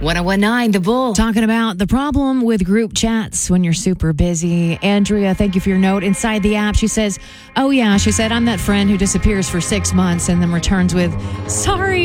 1019 The Bull. Talking about the problem with group chats when you're super busy. Andrea, thank you for your note. Inside the app, she says, oh yeah, she said, I'm that friend who disappears for 6 months and then returns with, sorry,